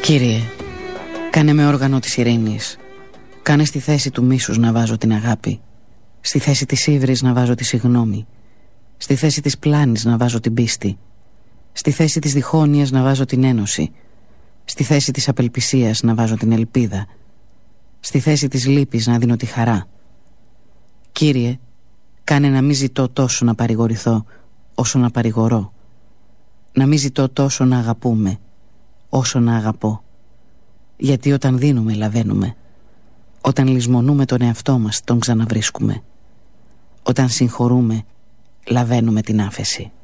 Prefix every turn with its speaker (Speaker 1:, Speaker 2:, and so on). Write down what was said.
Speaker 1: Κύριε, κάνε με όργανο της ειρήνης. Κάνε στη θέση του μίσους να βάζω την αγάπη. Στη θέση της ύβρης να βάζω τη συγγνώμη. Στη θέση της πλάνης να βάζω την πίστη. Στη θέση της διχόνοιας να βάζω την ένωση. Στη θέση της απελπισίας να βάζω την ελπίδα. Στη θέση της λύπης να δίνω τη χαρά. Κύριε, κάνε να μην ζητώ τόσο να παρηγορηθώ όσο να παρηγορώ. Να μην ζητώ τόσο να αγαπούμε όσο να αγαπώ. Γιατί όταν δίνουμε λαβαίνουμε. Όταν λησμονούμε τον εαυτό μας τον ξαναβρίσκουμε. Όταν συγχωρούμε λαβαίνουμε την άφεση.